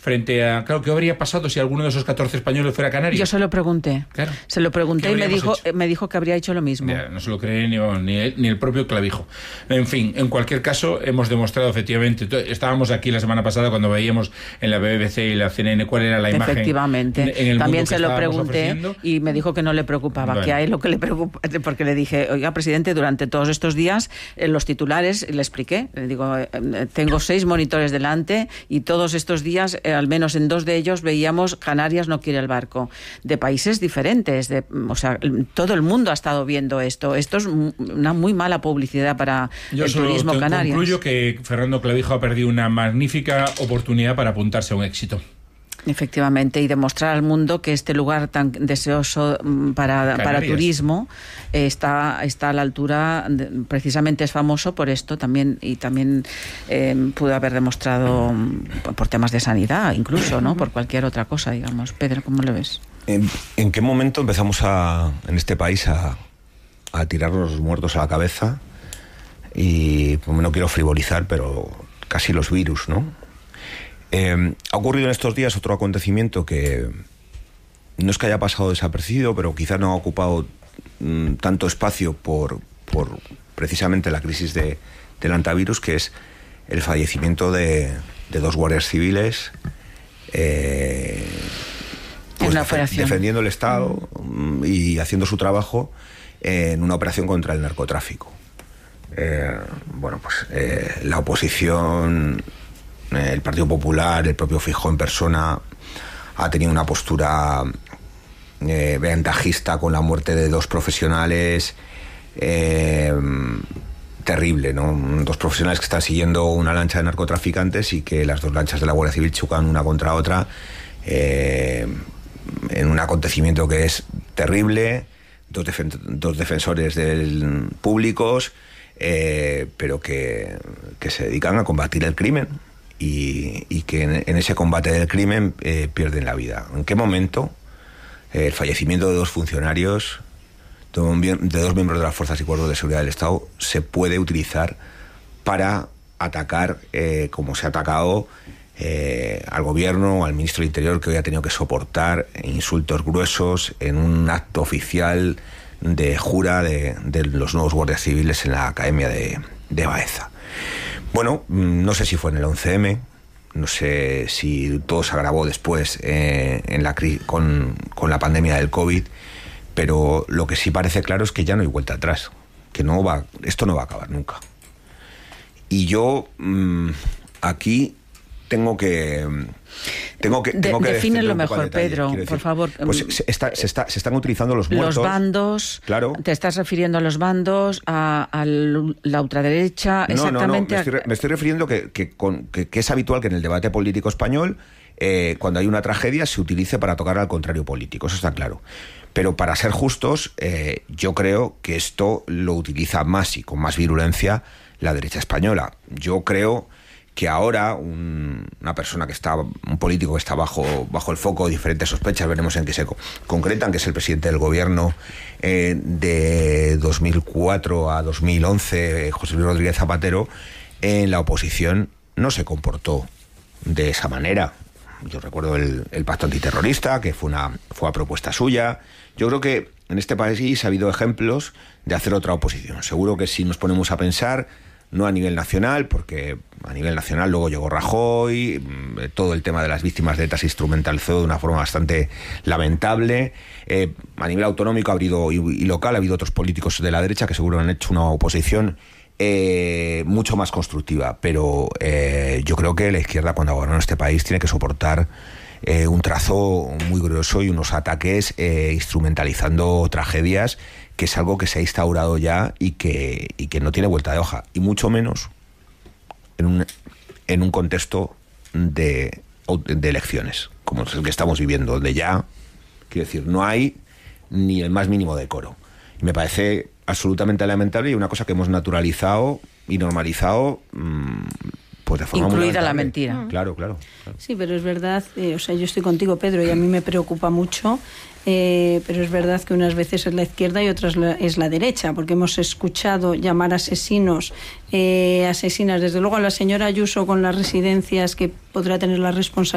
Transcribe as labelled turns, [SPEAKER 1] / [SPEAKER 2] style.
[SPEAKER 1] frente a... Claro, ¿qué habría pasado si alguno de esos 14 españoles fuera canario?
[SPEAKER 2] Yo se lo pregunté.
[SPEAKER 1] Claro.
[SPEAKER 2] Se lo pregunté y me dijo que habría hecho lo mismo.
[SPEAKER 1] Ya, no se lo cree ni el propio Clavijo. En fin, en cualquier caso, hemos demostrado efectivamente... Estábamos aquí la semana pasada cuando veíamos en la BBC y la CNN cuál era la imagen.
[SPEAKER 2] Efectivamente.
[SPEAKER 1] En el
[SPEAKER 2] También
[SPEAKER 1] mundo
[SPEAKER 2] se lo pregunté
[SPEAKER 1] ofreciendo.
[SPEAKER 2] y me dijo que no le preocupaba, bueno. Que a él lo que le preocupa, porque le dije, oiga, presidente, durante todos estos días los titulares, le expliqué, le digo, tengo 6 monitores delante y todos estos días, al menos en 2 de ellos, veíamos Canarias no quiere el barco, de países diferentes, o sea, todo el mundo ha estado viendo esto. Esto es una muy mala publicidad para el turismo canario.
[SPEAKER 1] Yo concluyo que Fernando Clavijo ha perdido una magnífica oportunidad para apuntarse a un éxito.
[SPEAKER 2] Efectivamente, y demostrar al mundo que este lugar tan deseoso para turismo está a la altura, precisamente es famoso por esto también, y también pudo haber demostrado por temas de sanidad, incluso, ¿no? Por cualquier otra cosa, digamos. Pedro, ¿cómo lo ves?
[SPEAKER 3] ¿En qué momento empezamos en este país a tirarnos los muertos a la cabeza? Y pues, no quiero frivolizar, pero casi los virus, ¿no? Ha ocurrido en estos días otro acontecimiento que no es que haya pasado desapercibido, pero quizás no ha ocupado tanto espacio por precisamente la crisis del antivirus, que es el fallecimiento de 2 guardias civiles pues defendiendo el Estado y haciendo su trabajo en una operación contra el narcotráfico. La oposición, el Partido Popular, el propio Feijóo en persona, ha tenido una postura ventajista con la muerte de 2 profesionales, terrible, ¿no? 2 profesionales que están siguiendo una lancha de narcotraficantes y que las 2 lanchas de la Guardia Civil chocan una contra otra en un acontecimiento que es terrible. 2 defensores públicos, pero que se dedican a combatir el crimen. Y que en ese combate del crimen pierden la vida. ¿En qué momento el fallecimiento de 2 funcionarios, de 2 miembros de las Fuerzas y Cuerpos de Seguridad del Estado, se puede utilizar para atacar, como se ha atacado al gobierno, al ministro del Interior, que hoy ha tenido que soportar insultos gruesos en un acto oficial de jura de los nuevos guardias civiles en la Academia de Baeza? Bueno, no sé si fue en el 11M, no sé si todo se agravó después con la pandemia del COVID, pero lo que sí parece claro es que ya no hay vuelta atrás, que esto no va a acabar nunca. Y yo aquí tengo que
[SPEAKER 2] defínelo mejor, Pedro, por favor.
[SPEAKER 3] Pues se están utilizando los muertos.
[SPEAKER 2] Los bandos.
[SPEAKER 3] Claro.
[SPEAKER 2] ¿Te estás refiriendo a los bandos, a la ultraderecha? Exactamente.
[SPEAKER 3] No. Me estoy refiriendo que es habitual que en el debate político español, cuando hay una tragedia, se utilice para tocar al contrario político. Eso está claro. Pero para ser justos, yo creo que esto lo utiliza más y con más virulencia la derecha española. Yo creo que ahora una persona un político que está bajo el foco de diferentes sospechas, veremos en qué se concretan, que es el presidente del gobierno de 2004 a 2011, José Luis Rodríguez Zapatero, en la oposición no se comportó de esa manera. Yo recuerdo el pacto antiterrorista, que fue a propuesta suya. Yo creo que en este país ha habido ejemplos de hacer otra oposición. Seguro que si nos ponemos a pensar, no a nivel nacional, porque a nivel nacional luego llegó Rajoy, todo el tema de las víctimas de ETA se instrumentalizó de una forma bastante lamentable. A nivel autonómico y local ha habido otros políticos de la derecha que seguro han hecho una oposición mucho más constructiva, pero yo creo que la izquierda, cuando gobierna este país, tiene que soportar un trazo muy grueso y unos ataques instrumentalizando tragedias, que es algo que se ha instaurado ya y que no tiene vuelta de hoja, y mucho menos en un contexto de elecciones como es el que estamos viviendo, donde ya, quiero decir, no hay ni el más mínimo decoro. Y me parece absolutamente lamentable, y una cosa que hemos naturalizado y normalizado, pues de forma
[SPEAKER 2] incluida
[SPEAKER 3] muy lamentable.
[SPEAKER 2] La mentira.
[SPEAKER 3] Claro.
[SPEAKER 4] Sí, pero es verdad, yo estoy contigo, Pedro, y a mí me preocupa mucho, pero es verdad que unas veces es la izquierda y otras es la derecha, porque hemos escuchado llamar asesinas, desde luego a la señora Ayuso con las residencias, que podrá tener la responsabilidad